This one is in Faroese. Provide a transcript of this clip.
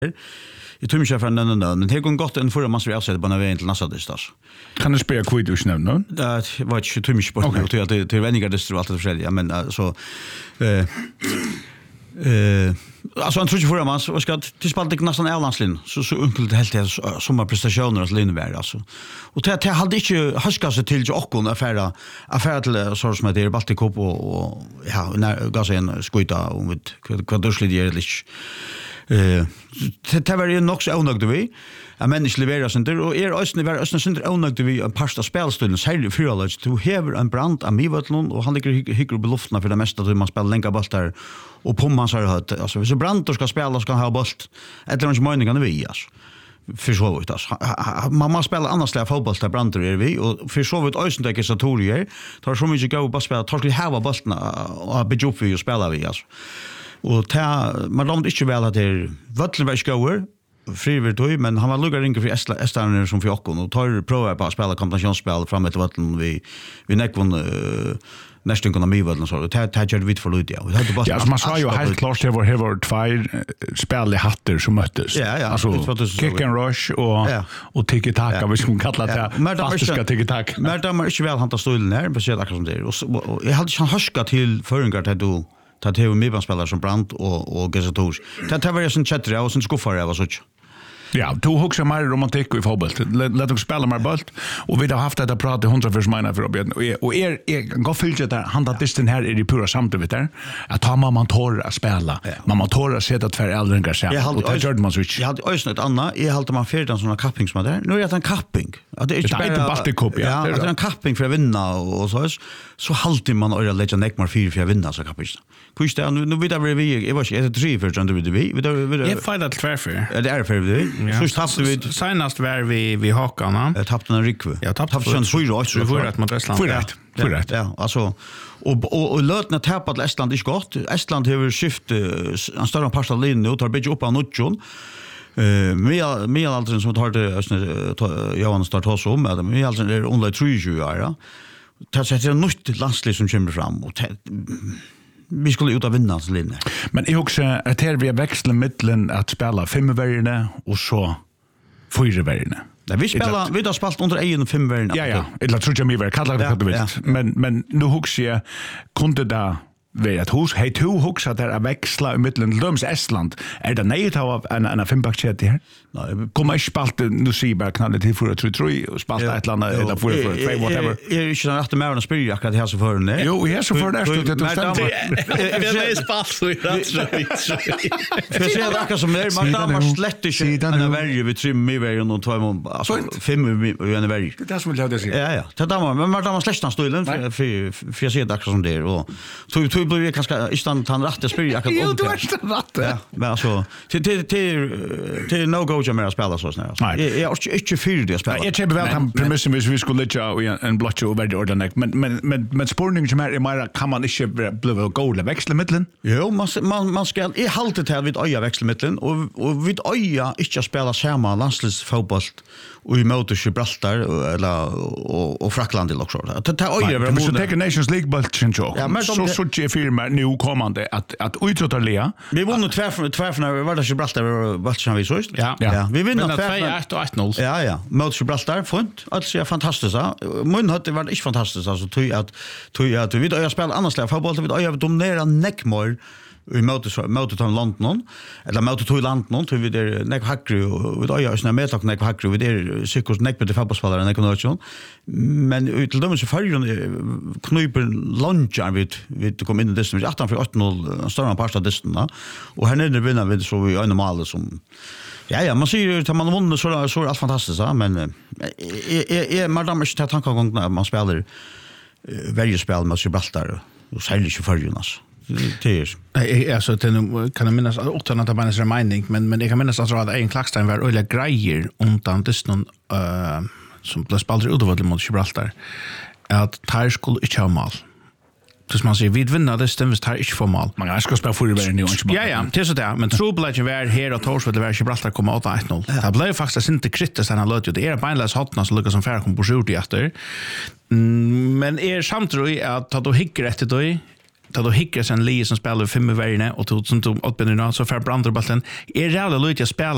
Jag tror inte för men det går gott en förra man ska avsätta på en väg till nästa distans. Kan du spela kvitt nu? Det var inte tror mycket på det till vänliga distans allt det försälja men alltså alltså han tror inte förra man ska till spalt nästan Erlandslin så enkelt helt det som prestationer att Lindberg alltså. Och det hade inte haska sig till Jockon affär till så som det är Baltikop och ja när gasa en skuta om vad då skulle det det var ju nog så onödigt vi. En människa levererar center och östern var östern center onödigt vi en pasta spelstunden särskilt för alla du har en brand av Mivatlon och han ligger på luften för det mesta då man spelar länka bollar och på man så har alltså så brand ska spela ska ha boll eller någon meningen vi alltså. För så vet alltså man spelar annars slags fotboll där brandar är vi och för så vet östern det är så torier tar så mycket gå bara spela tar skulle ha bollarna och be upp för att spela vi alltså. Och man lånade inte väl att det Vattenbergsgåer frivilligt men han var luggar inte för Estland som för Jockon och tar prova på att spela kombinationsspel fram till vatten vi nekvon nästan kunna mig väl så det gör vi för Ludia och det bara ja man sa ju helt klart det var två spel i hatter som möttes alltså kick and rush och tiki-taka vi skulle kalla det fantastiska tiki-taka men de är inte väl hanta stolen här på sätt som det och jag hade inte haska till föringar till då ta till medspelare som Brandt och Gesators. Det var ju sån chatter och sån skuffar jag var så. Ja, du huxar mer romantik i fotboll. Låt dem spela mer boll och vi har haft det att prata 100 för mina för och går fyllt där handa distan här är det pura samtidigt där att ha man torr att spela. Man torr att sätta tvär äldringar så. Och det gör man switch. Jag hade ösnat Anna, jag håller man för den såna capping som där. Nu är det en capping. Att det är inte bara Baltikop ja. Det är en capping för att vinna och så halter man och lägga neckmar 4 för att vinna så capping. Push där nu vid vi jag var inte 3 för under vi. Jag fightar tvärför. Det är för vi. Så tappade vi senast var vi Hakan. Jag tappade en rikve. Jag tappade sen 4 mot Estland. Förrätt. Ja, alltså och lötna tappat till Estland är gott. Estland har skift en större part av linjen och tar bit upp av notjon. Med allt som tar det Johan startar så om med allt är under 30 år ja. Det sätter en nytt landslag som kommer fram och vi skulle ut av vinnarens linje. Men jag också att här vi växlar mittlen att spela 5-värjorna och så 4-värjorna. Nej, vi har spelat under 1-5-värjorna. Ja. Eller tror jag mig var kallar det du vet. Men nu huxar jag kunde där vet hus hej två huxar där att växla i mitten Löms Estland är det nej av en fembackchat här. Nej, kommer jag spalt nu ser bara knalla till för att tror och spalta ett land eller för whatever. Är ju inte rätt med att spela akkurat här så för nej. Jo, här så för där stod det att stämma. Det är spalt så i rätt. För se akkurat som det man dammar slett inte en värje vi trim med värje och 2 alltså 5 i en värje. Det som vill jag säga. Ja. Det dammar men man dammar släktan stolen för jag ser det akkurat som det och så blir det kanske istället han rätt att spela akkurat. Jo, du är rätt. Ja, men alltså till no go jag mer spela så snart. Jag är inte för det spela. Jag tror väl han premissen vi skulle lägga en block och väldigt ordentligt men spårning som är mer kan man inte bli goal växla mitten. Jo, man ska i haltet här vid öja växla mitten och vid öja inte spela samma landslagsfotboll och i möte Gibraltar eller och Frankland eller också. Det öja var så take Nations League bulten så. Ja, men så är firma nu kommande att utrotalia. Vi vann tvärför var det Gibraltar var vi så just. Ja. Vi vinner 2-1 och 1-0. Ja. Mot Gibraltar fint. Alltså är fantastiskt. Men hade varit inte fantastiskt alltså tror att vi då spelar annars slag fotboll vi då dominera neckmor i mötet till London eller mötet till London tror vi där neck hackru och vi då gör såna med neck hackru vi där cykel neck på fotbollsspelare neck nation men till dem så förr knyper lunchar vi kom in i det som 18 för 8-0 större part av det och här nere vinner vi så vi är normala som Ja, man ser att man vunnit så är allt fantastiskt men man dammar inte tankegång när man spelar väljspel med Gibraltar och särskilt i förrjun alltså. Alltså kan jag minnas utan att det bara är en reminding men jag kan minnas att en Klackstein var öliga grejer undan det någon som blev spelat utvåld mot Gibraltar att tar skulle inte ha mål. Så man säger vid vinner det stämmer här inte för mål. Man ska spela för det nu inte. Ja, det är så där men trubbelage var här och Torsved var Gibraltar komma åt 1-0. Det blev faktiskt inte kritiskt han låt ju det är beinless hotna så lyckas som färd kom på skjut efter. Men samtidigt att ta då hickar efter då hickar sen Lee som spelar 5 i värjorna och tog som tog upp så för Branderbollen är det jävla lite att spela